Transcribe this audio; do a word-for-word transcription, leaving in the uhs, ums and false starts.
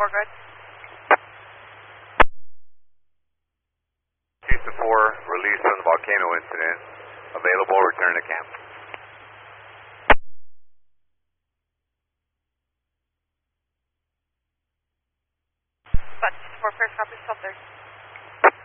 four, good. Houston four, release from the volcano incident. Available, return to camp. But Houston four, first copy, twelve thirty.